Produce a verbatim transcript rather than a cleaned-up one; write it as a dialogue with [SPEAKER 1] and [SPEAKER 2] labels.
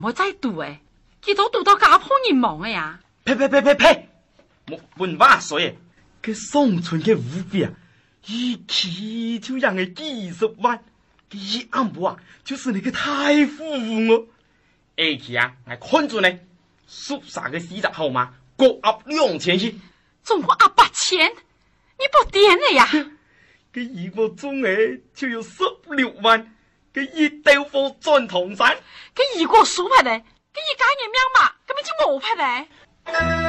[SPEAKER 1] 我再赌诶，佢都赌到家破人亡诶呀！
[SPEAKER 2] 呸呸呸呸呸！我问万岁，佢宋村嘅五笔啊，一起就让佢几十万，佢一暗部啊，就是那个太富翁哦。A 期啊，我看住呢，数三个四十號碼，各押兩千去。
[SPEAKER 1] 总共押八千，你不掂了呀？
[SPEAKER 2] 佢一個鐘誒就有十六萬，佢一兜貨轉銅山。
[SPEAKER 1] 佢一個數拍的，佢一家人命嘛，根本就冇拍的。